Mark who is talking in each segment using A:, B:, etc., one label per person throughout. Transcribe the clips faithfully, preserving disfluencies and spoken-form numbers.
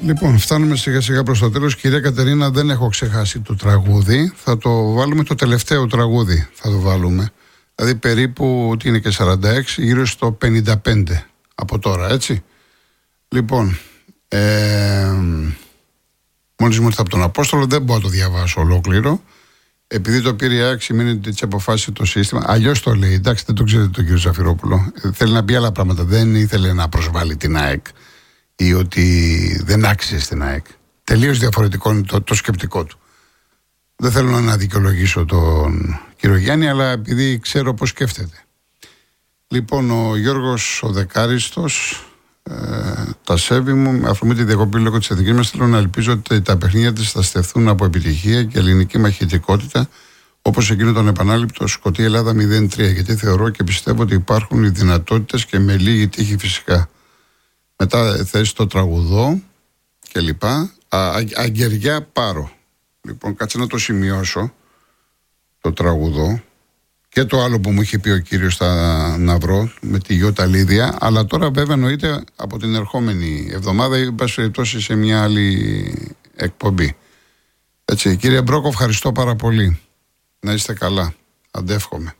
A: Λοιπόν, φτάνουμε σιγά σιγά προς το τέλος. Κυρία Κατερίνα, δεν έχω ξεχάσει το τραγούδι. Θα το βάλουμε το τελευταίο τραγούδι. Θα το βάλουμε. Δηλαδή περίπου, ότι είναι και σαράντα έξι, γύρω στο πενήντα πέντε από τώρα, έτσι. Λοιπόν, ε, μόλις μου ήρθα από τον Απόστολο, δεν μπορώ να το διαβάσω ολόκληρο. Επειδή το πήρε η ΑΕΚ, μείνει έτσι αποφάσισε το σύστημα. Αλλιώς το λέει. Εντάξει, δεν το ξέρετε τον κύριο Ζαφυρόπουλο. Θέλει να πει άλλα πράγματα. Δεν ήθελε να προσβάλλει την ΑΕΚ ή ότι δεν άξιζε στην ΑΕΚ. Τελείως διαφορετικό είναι το, το σκεπτικό του. Δεν θέλω να δικαιολογήσω τον κύριο Γιάννη, αλλά επειδή ξέρω πώς σκέφτεται. Λοιπόν, ο Γιώργος ο Δεκάριστος, ε, τα σέβη μου, με αφορμή τη διακοπή λόγω της εθνικής μας, θέλω να ελπίζω ότι τα παιχνίδια της θα στεφθούν από επιτυχία και ελληνική μαχητικότητα, όπως εκείνο τον επανάληπτο Σκωτία Ελλάδα μηδέν τρία, γιατί θεωρώ και πιστεύω ότι υπάρχουν οι δυνατότητες και με λίγη τύχη φυσικά. Μετά θέση το τραγουδό και λοιπά. Αγγεριά Πάρο. Λοιπόν, κάτσε να το σημειώσω το τραγουδό και το άλλο που μου είχε πει ο κύριος θα να βρω με τη Γιώτα Λίδια, αλλά τώρα βέβαια εννοείται από την ερχόμενη εβδομάδα ή πάση περιπτώσει σε μια άλλη εκπομπή. Έτσι, κύριε Μπρόκο, ευχαριστώ πάρα πολύ. Να είστε καλά. Αντεύχομαι.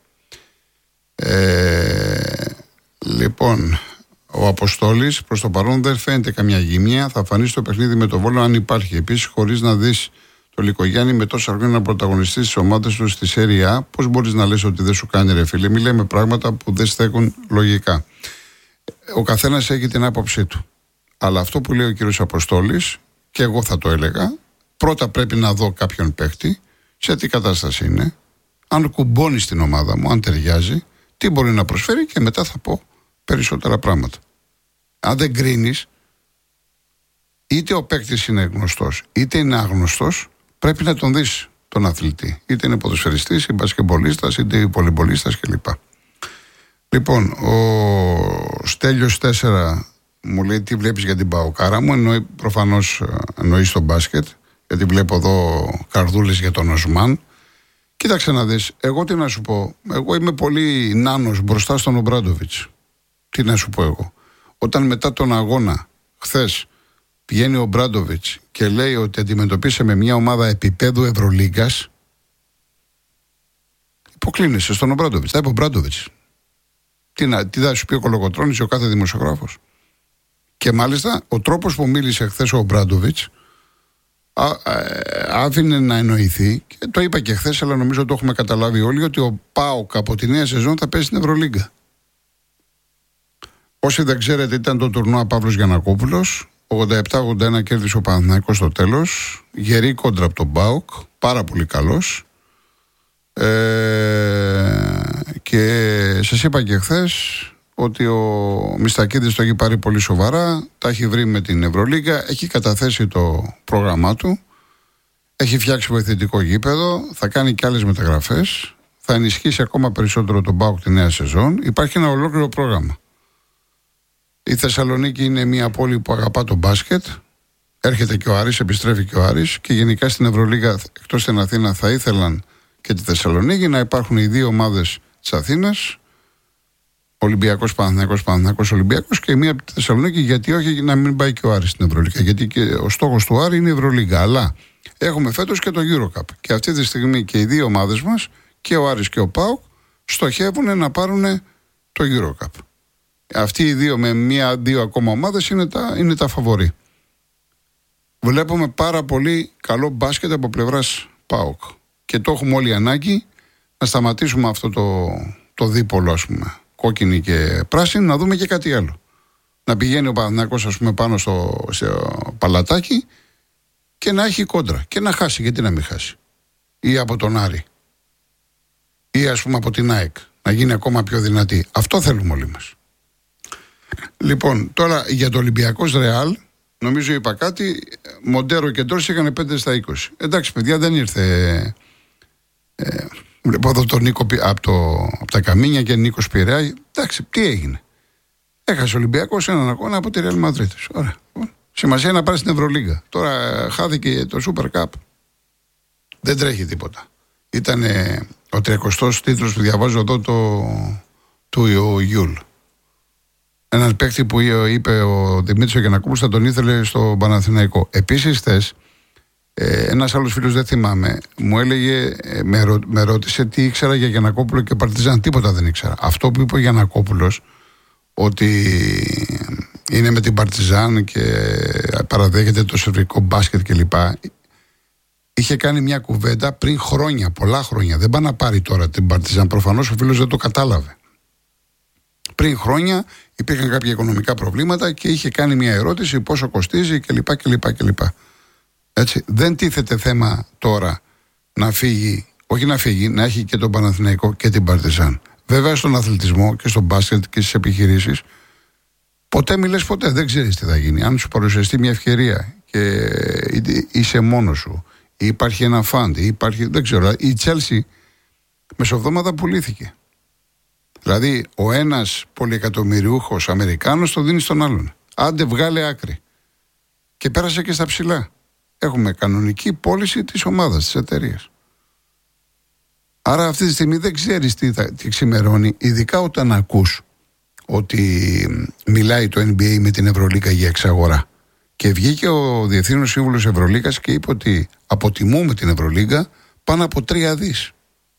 A: Ε, λοιπόν, ο Αποστόλης, προς το παρόν δεν φαίνεται καμιά γυμνία. Θα φανεί στο παιχνίδι με το Βόλο αν υπάρχει. Επίσης, χωρίς να δεις το Λικογιάννη με τόσα χρόνια να πρωταγωνιστεί στις ομάδες του στη Σέρια Α, πώς μπορείς να λες ότι δεν σου κάνει, ρε φίλε? Μη λέμε πράγματα που δεν στέκουν λογικά. Ο καθένας έχει την άποψή του. Αλλά αυτό που λέει ο κύριος Αποστόλης, και εγώ θα το έλεγα, πρώτα πρέπει να δω κάποιον παίχτη, σε τι κατάσταση είναι, αν κουμπώνει στην ομάδα μου, αν ταιριάζει, τι μπορεί να προσφέρει και μετά θα πω περισσότερα πράγματα. Αν δεν κρίνεις, είτε ο παίκτης είναι γνωστός, είτε είναι άγνωστος, πρέπει να τον δεις τον αθλητή. Είτε είναι ποδοσφαιριστής, είτε μπασκετμπολίστας, είτε πολυμπολίστας κλπ. Λοιπόν, ο Στέλιος τέσσερα μου λέει τι βλέπεις για την Παοκάρα μου. Εννοεί, προφανώς εννοεί στο μπάσκετ, γιατί βλέπω εδώ καρδούλες για τον Οσμάν. Κοίταξε να δεις, εγώ τι να σου πω. Εγώ είμαι πολύ νάνος μπροστά στον Ομπράντοβιτς. Τι να σου πω εγώ. Όταν μετά τον αγώνα, χθες, πηγαίνει ο Μπράντοβιτς και λέει ότι αντιμετωπίσαμε μια ομάδα επίπεδου Ευρωλίγκας, υποκλίνεσαι στον Μπράντοβιτς. Θα είπε ο Μπράντοβιτς. Τι, να, τι θα σου πει ο Κολοκοτρώνης, ο κάθε δημοσιογράφος. Και μάλιστα ο τρόπος που μίλησε χθες ο Μπράντοβιτς άφηνε να εννοηθεί, και το είπα και χθες, αλλά νομίζω το έχουμε καταλάβει όλοι, ότι ο ΠΑΟΚ από τη νέα σεζόν θα πέσει στην Ευρωλίγκα. Όσοι δεν ξέρετε, ήταν το τουρνουά Παύλος Γιαννακόπουλος. ογδόντα επτά ογδόντα ένα κέρδισε ο Παναθηναϊκός στο τέλος. Γερή κόντρα από τον ΠΑΟΚ. Πάρα πολύ καλός. Ε, και σας είπα και χθες ότι ο Μιστακίδης το έχει πάρει πολύ σοβαρά. Τα έχει βρει με την Ευρωλίγκα. Έχει καταθέσει το πρόγραμμά του. Έχει φτιάξει βοηθητικό γήπεδο. Θα κάνει και άλλες μεταγραφές. Θα ενισχύσει ακόμα περισσότερο τον ΠΑΟΚ τη νέα σεζόν. Υπάρχει ένα ολόκληρο πρόγραμμα. Η Θεσσαλονίκη είναι μια πόλη που αγαπά το μπάσκετ. Έρχεται και ο Άρης, επιστρέφει και ο Άρης. Και γενικά στην Ευρωλίγα, εκτός στην Αθήνα, θα ήθελαν και τη Θεσσαλονίκη να υπάρχουν οι δύο ομάδες της Αθήνας. Ολυμπιακός Παναθηναϊκός, Παναθηναϊκός Ολυμπιακός, και μία από τη Θεσσαλονίκη. Γιατί όχι να μην πάει και ο Άρης στην Ευρωλίγα? Γιατί και ο στόχος του Άρη είναι η Ευρωλίγα. Αλλά έχουμε φέτος και το EuroCup. Και αυτή τη στιγμή και οι δύο ομάδες μας, και ο Άρης και ο ΠΑΟΚ, στοχεύουν να πάρουν το EuroCup. Αυτοί οι δύο με μία-δύο ακόμα ομάδες είναι τα, είναι τα φαβορί. Βλέπουμε πάρα πολύ καλό μπάσκετ από πλευράς ΠΑΟΚ. Και το έχουμε όλοι ανάγκη να σταματήσουμε αυτό το, το δίπολο, ας πούμε, κόκκινη και πράσινη, να δούμε και κάτι άλλο. Να πηγαίνει ο Παναθηναϊκός, ας πούμε, πάνω στο, στο παλατάκι και να έχει κόντρα. Και να χάσει, γιατί να μην χάσει. Ή από τον Άρη. Ή ας πούμε από την ΑΕΚ. Να γίνει ακόμα πιο δυνατή. Αυτό θέλουμε όλοι μας. Λοιπόν, τώρα για το Ολυμπιακός Ρεάλ, νομίζω είπα κάτι. Μοντέρο και Ντόρση είχαν πέντε στα είκοσι. Εντάξει, παιδιά, δεν ήρθε. Ε, βλέπω εδώ τον Νίκο από, το, από τα Καμίνια και Νίκος Πειραιά. Εντάξει, τι έγινε? Έχασε ο Ολυμπιακός έναν αγώνα από τη Ρεάλ Μαδρίτης. Ωραία. Σημασία είναι να πάρει στην Ευρωλίγκα. Τώρα χάθηκε το Super Cup. Δεν τρέχει τίποτα. Ήταν ο τριακοστός τίτλος που διαβάζω εδώ το, του Ιούλ. έναν παίκτη που είπε ο Δημήτρης ο Γιαννακόπουλος θα τον ήθελε στο Παναθηναϊκό. Επίσης, χθες, ένας άλλος φίλος, δεν θυμάμαι, μου έλεγε, με, ρω, με ρώτησε τι ήξερα για Γιαννακόπουλο και Παρτιζάν. Τίποτα δεν ήξερα. Αυτό που είπε ο Γιαννακόπουλος, ότι είναι με την Παρτιζάν και παραδέχεται το σερβικό μπάσκετ κλπ. Είχε κάνει μια κουβέντα πριν χρόνια, πολλά χρόνια. Δεν πάει να πάρει τώρα την Παρτιζάν. Προφανώς ο φίλος δεν το κατάλαβε. Πριν χρόνια υπήρχαν κάποια οικονομικά προβλήματα και είχε κάνει μια ερώτηση πόσο κοστίζει κλπ. κλπ, κλπ. Έτσι. Δεν τίθεται θέμα τώρα να φύγει, όχι να φύγει, να έχει και τον Παναθηναϊκό και την Παρτιζάν. Βέβαια στον αθλητισμό και στον μπάσκετ και στις επιχειρήσεις, ποτέ μιλες ποτέ, δεν ξέρεις τι θα γίνει. Αν σου παρουσιαστεί μια ευκαιρία και είσαι μόνος σου, ή υπάρχει ένα φαντ, ή υπάρχει, δεν ξέρω, η Τσέλσι μεσοβδόμαδα πουλήθηκε. Δηλαδή ο ένας πολυεκατομμυριούχος Αμερικάνος το δίνει στον άλλον. Άντε βγάλε άκρη. Και πέρασε και στα ψηλά. Έχουμε κανονική πώληση της ομάδας, της εταιρείας. Άρα αυτή τη στιγμή δεν ξέρεις τι, θα, τι ξημερώνει, ειδικά όταν ακούς ότι μιλάει το N B A με την Ευρωλίγκα για εξαγορά. Και βγήκε ο Διευθύνων Σύμβουλος Ευρωλίγκας και είπε ότι αποτιμούμε την Ευρωλίγκα πάνω από τρία δις.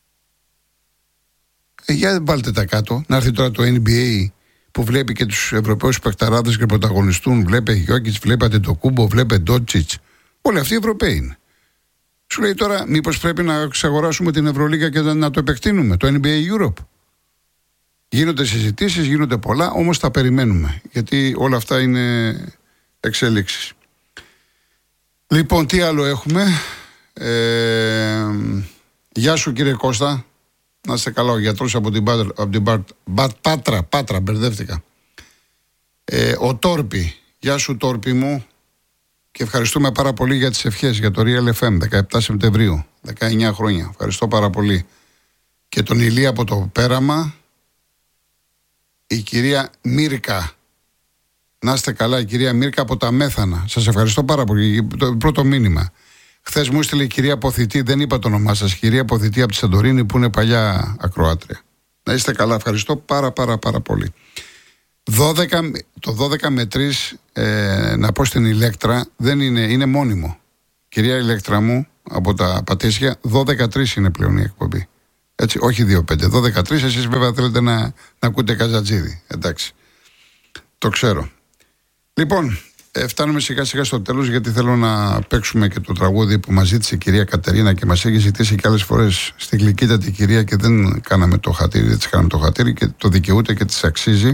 A: Ε, για βάλτε τα κάτω, να έρθει τώρα το N B A που βλέπει και τους Ευρωπαίους παικταράδες και πρωταγωνιστούν. Βλέπε Γιόκιτς, βλέπετε το Κούμπο, βλέπε Ντότσιτς. Όλοι αυτοί οι Ευρωπαίοι είναι. Σου λέει τώρα, μήπως πρέπει να εξαγοράσουμε την Ευρωλίγκα και να το επεκτείνουμε, το N B A Europe. Γίνονται συζητήσεις, γίνονται πολλά, όμως τα περιμένουμε. Γιατί όλα αυτά είναι εξελίξεις. Λοιπόν, τι άλλο έχουμε. Ε, γεια σου κύριε Κώστα. Να είστε καλά, ο γιατρός από την, Πάτρα, από την Πάτρα, Πάτρα, Πάτρα, μπερδεύτηκα. Ε, ο Τόρπι, γεια σου Τόρπι μου. Και ευχαριστούμε πάρα πολύ για τις ευχές για το Real εφ εμ, δεκαεπτά Σεπτεμβρίου, δεκαεννιά χρόνια. Ευχαριστώ πάρα πολύ. Και τον Ηλία από το Πέραμα, η κυρία Μίρκα. Να είστε καλά, η κυρία Μίρκα από τα Μέθανα. Σας ευχαριστώ πάρα πολύ. Το πρώτο μήνυμα. Χθες μου έστειλε η κυρία Ποθητή, δεν είπα το όνομά σας, κυρία Ποθητή από τη Σαντορίνη που είναι παλιά ακροάτρια. Να είστε καλά, ευχαριστώ πάρα πάρα πάρα πολύ. δώδεκα, το δώδεκα με τρία, ε, να πω στην Ηλέκτρα, δεν είναι, είναι μόνιμο. Κυρία Ηλέκτρα μου, από τα Πατήσια, δώδεκα τρία είναι πλέον η εκπομπή. Έτσι, όχι δύο πέντε, δώδεκα τρία, εσείς βέβαια θέλετε να, να ακούτε Καζατζίδη. Εντάξει, το ξέρω. Λοιπόν, ε, φτάνουμε σιγά σιγά στο τέλος, γιατί θέλω να παίξουμε και το τραγούδι που μας ζήτησε η κυρία Κατερίνα και μας έχει ζητήσει και άλλες φορές στη γλυκύτατη κυρία και δεν κάναμε το χατήρι, δεν της κάναμε το χατήρι και το δικαιούται και της αξίζει.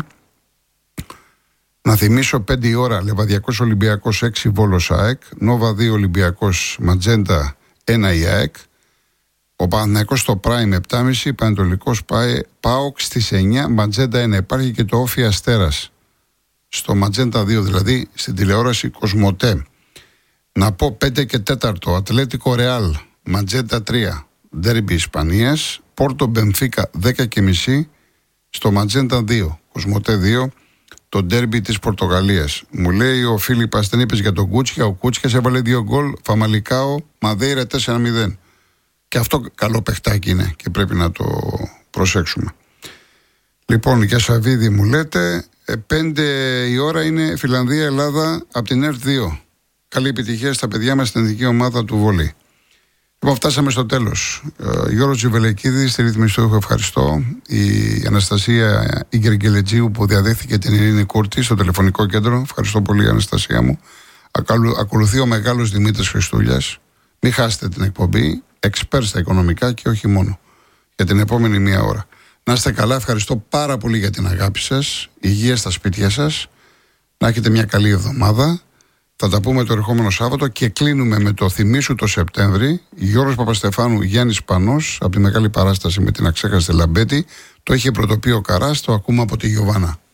A: Να θυμίσω πέντε η ώρα Λεβαδιακός Ολυμπιακός έξι Βόλος ΑΕΚ, Νόβα δύο Ολυμπιακός Ματζέντα ένα η ΑΕΚ, ο Παναθηναϊκός στο Prime επτά και μισή, Πανετολικός ΠΑΟΚ στις εννιά, Ματζέντα ένα. Υπάρχει και το Όφι Αστέρας στο Ματζέντα δύο, δηλαδή στην τηλεόραση Κοσμοτέ. Να πω πέντε και τέσσερα Ατλέτικο Ρεάλ Ματζέντα τρία, Ντέρμπι Ισπανίας, Πόρτο Μπενφίκα δέκα και μισή στο Ματζέντα δύο, Κοσμοτέ δύο. Το ντέρμπι της Πορτογαλίας. Μου λέει ο Φίλιππας, δεν είπες για τον Κούτσια. Ο Κούτσιας έβαλε δύο γκολ. Φαμαλικάο, Μαδέιρα τέσσερα μηδέν. Και αυτό καλό παιχτάκι είναι και πρέπει να το προσέξουμε. Λοιπόν, για Σαββίδη μου λέτε, πέντε η ώρα είναι Φιλανδία-Ελλάδα από την ΕΡΤ δύο. Καλή επιτυχία στα παιδιά μας στην ειδική ομάδα του βολή. Λοιπόν, φτάσαμε στο τέλος. Ε, Γιώργος Τζιβελεκίδης, στη ρύθμιση του ευχαριστώ. Η Αναστασία Ιγκεργελετζίου που διαδέχθηκε την Ειρήνη Κούρτη στο τηλεφωνικό κέντρο. Ευχαριστώ πολύ, Αναστασία μου. Ακολου, ακολουθεί ο μεγάλος Δημήτρης Χριστούλιας. Μην χάσετε την εκπομπή. Εξπέρ στα οικονομικά και όχι μόνο. Για την επόμενη μία ώρα. Να είστε καλά. Ευχαριστώ πάρα πολύ για την αγάπη σας. Υγεία στα σπίτια σας. Να έχετε μια καλή εβδομάδα. Θα τα πούμε το ερχόμενο Σάββατο και κλείνουμε με το θυμίσου το Σεπτέμβρη. Γιώργος Παπαστεφάνου, Γιάννης Πανός, από τη Μεγάλη Παράσταση με την αξέχαστη Λαμπέτη. Το είχε πρωτοποιεί ο Καράς, το ακούμε από τη Γιωβάνα.